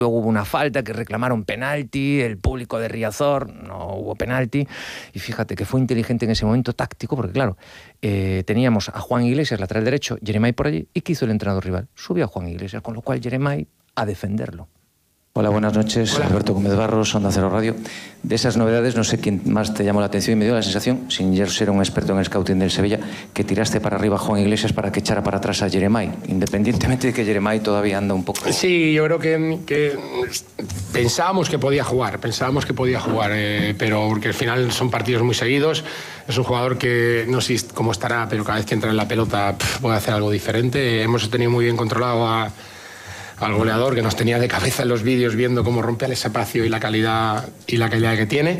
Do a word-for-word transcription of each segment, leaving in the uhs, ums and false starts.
Luego hubo una falta que reclamaron penalti, el público de Riazor, no hubo penalti. Y fíjate que fue inteligente en ese momento, táctico, porque claro, eh, teníamos a Juan Iglesias, lateral derecho, Jeremai por allí. ¿Y qué hizo el entrenador rival? Subió a Juan Iglesias, con lo cual Jeremai a defenderlo. Hola, buenas noches. Hola. Alberto Gómez Barros, Onda Cero Radio. De esas novedades, no sé quién más te llamó la atención y me dio la sensación, sin ser un experto en el scouting del Sevilla, que tiraste para arriba a Juan Iglesias para que echara para atrás a Jeremai, independientemente de que Jeremai todavía anda un poco... Sí, yo creo que, que pensábamos que podía jugar, pensábamos que podía jugar, eh, pero porque al final son partidos muy seguidos. Es un jugador que no sé cómo estará, pero cada vez que entra en la pelota pff, puede hacer algo diferente. Hemos tenido muy bien controlado a... al goleador, que nos tenía de cabeza en los vídeos viendo cómo rompe el espacio y la calidad y la calidad que tiene.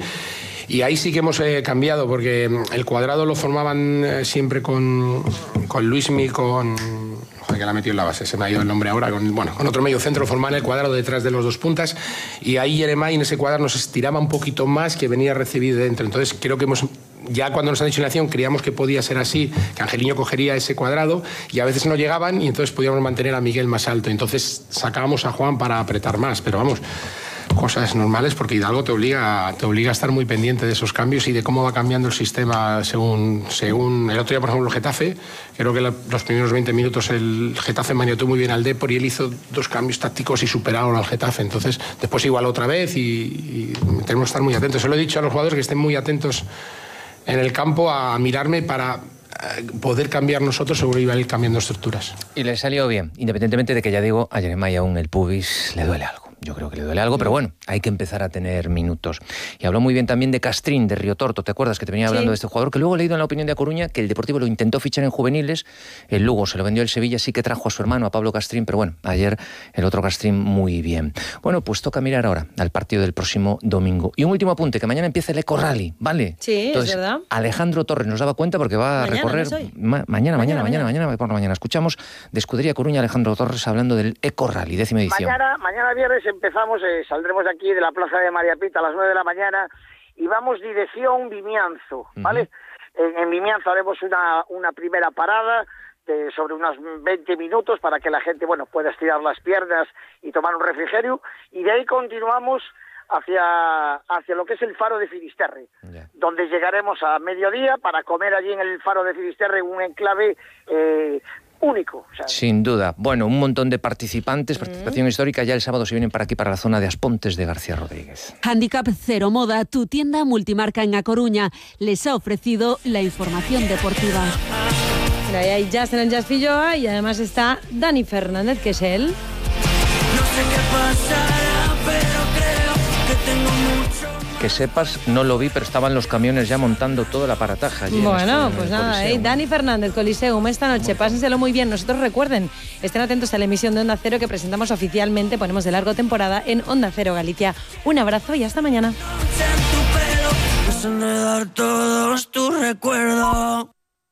Y ahí sí que hemos eh, cambiado, porque el cuadrado lo formaban eh, siempre con, con Luismi, con... Joder, que la ha metido en la base, se me ha ido el nombre ahora. Con, bueno, con otro medio centro formaban el cuadrado detrás de los dos puntas, y ahí Jeremai en ese cuadrado nos estiraba un poquito más, que venía a recibir de dentro. Entonces creo que hemos... Ya cuando nos han dicho en la acción creíamos que podía ser así, que Angeliño cogería ese cuadrado y a veces no llegaban y entonces podíamos mantener a Miguel más alto. Entonces sacábamos a Juan para apretar más, pero vamos, cosas normales, porque Hidalgo te obliga, te obliga a estar muy pendiente de esos cambios y de cómo va cambiando el sistema según, según el otro día, por ejemplo, el Getafe. Creo que la, los primeros veinte minutos el Getafe maniató muy bien al Depor y él hizo dos cambios tácticos y superaron al Getafe. Entonces después igual otra vez y, y tenemos que estar muy atentos. Se lo he dicho a los jugadores que estén muy atentos en el campo a mirarme para poder cambiar nosotros, seguro iba a ir cambiando estructuras. Y le salió bien, independientemente de que, ya digo, a Jeremai aún el pubis le duele algo. Yo creo que le duele algo, pero bueno, hay que empezar a tener minutos. Y habló muy bien también de Castrín, de Río Torto. ¿Te acuerdas que te venía hablando sí. de este jugador? Que luego he leído en La Opinión de A Coruña que el Deportivo lo intentó fichar en juveniles, el Lugo se lo vendió el Sevilla, sí que trajo a su hermano, a Pablo Castrín, pero bueno, ayer el otro Castrín muy bien. Bueno, pues toca mirar ahora al partido del próximo domingo. Y un último apunte, que mañana empieza el Eco Rally, ¿vale? Sí, Entonces, es verdad. Alejandro Torres nos daba cuenta porque va mañana, a recorrer... No ma- mañana, mañana, mañana, mañana, mañana, mañana por la mañana. Escuchamos de Escudería Coruña Alejandro Torres hablando del Eco Rally, décima edición. Mañana, mañana viernes empezamos... Eh, Saldremos de aquí de la plaza de María Pita a las nueve de la mañana y vamos dirección Vimianzo, ¿vale? Uh-huh. En, en Vimianzo haremos una, una primera parada de sobre unos veinte minutos para que la gente, bueno, pueda estirar las piernas y tomar un refrigerio, y de ahí continuamos hacia, hacia lo que es el Faro de Finisterre, yeah. donde llegaremos a mediodía para comer allí en el Faro de Finisterre, un enclave eh, único. O sea, sin duda. Bueno, un montón de participantes, participación mm. histórica. Ya el sábado se vienen para aquí, para la zona de Aspontes de García Rodríguez. Handicap Cero Moda, tu tienda multimarca en A Coruña, les ha ofrecido la información deportiva. Ahí hay Jazz en el Jazz Filloa y además está Dani Fernández, que es él. No sé qué pasará, pero creo que tengo mucho. Que sepas, no lo vi, pero estaban los camiones ya montando todo el aparataje allí. Bueno, este, pues nada, ¿eh? Dani Fernández, Coliseum, esta noche, pásenselo muy bien. Nosotros recuerden, estén atentos a la emisión de Onda Cero que presentamos oficialmente, ponemos de largo temporada en Onda Cero Galicia. Un abrazo y hasta mañana. Todos tus recuerdos.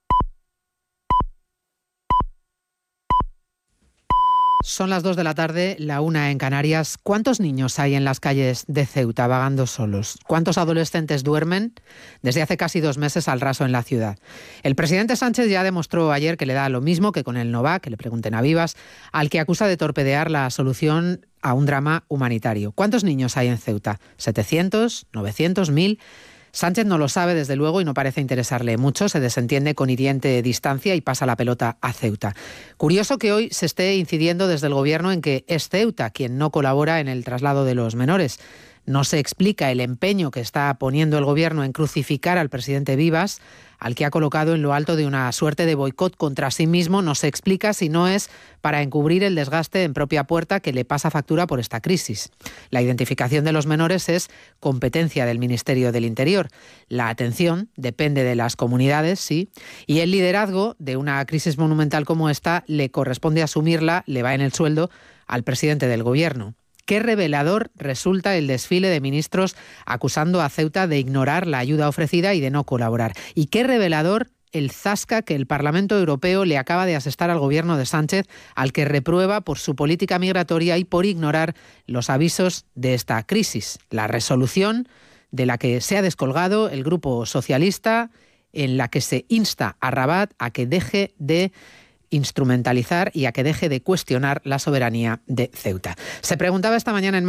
Son las dos de la tarde, la una en Canarias. ¿Cuántos niños hay en las calles de Ceuta vagando solos? ¿Cuántos adolescentes duermen desde hace casi dos meses al raso en la ciudad? El presidente Sánchez ya demostró ayer que le da lo mismo que con el Nova, que le pregunten a Vivas, al que acusa de torpedear la solución a un drama humanitario. ¿Cuántos niños hay en Ceuta? ¿setecientos? ¿novecientos? ¿mil? Sánchez no lo sabe, desde luego, y no parece interesarle mucho. Se desentiende con hiriente distancia y pasa la pelota a Ceuta. Curioso que hoy se esté incidiendo desde el Gobierno en que es Ceuta quien no colabora en el traslado de los menores. No se explica el empeño que está poniendo el Gobierno en crucificar al presidente Vivas, al que ha colocado en lo alto de una suerte de boicot contra sí mismo. No se explica si no es para encubrir el desgaste en propia puerta que le pasa factura por esta crisis. La identificación de los menores es competencia del Ministerio del Interior. La atención depende de las comunidades, sí, y el liderazgo de una crisis monumental como esta le corresponde asumirla, le va en el sueldo al presidente del Gobierno. Qué revelador resulta el desfile de ministros acusando a Ceuta de ignorar la ayuda ofrecida y de no colaborar. Y qué revelador el zasca que el Parlamento Europeo le acaba de asestar al gobierno de Sánchez, al que reprueba por su política migratoria y por ignorar los avisos de esta crisis. La resolución de la que se ha descolgado el Grupo Socialista, en la que se insta a Rabat a que deje de instrumentalizar y a que deje de cuestionar la soberanía de Ceuta. Se preguntaba esta mañana en